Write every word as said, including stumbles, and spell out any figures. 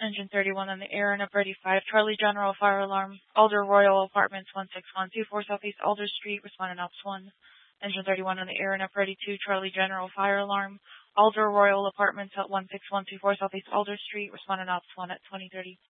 Engine thirty-one on the air and up ready five. Charlie General fire alarm. Alder Royal Apartments one six one two four Southeast Alder Street. Responding ops one. Engine thirty-one on the air and up ready two. Charlie General fire alarm. Alder Royal Apartments at one six one two four Southeast Alder Street. Responding ops one at twenty thirty.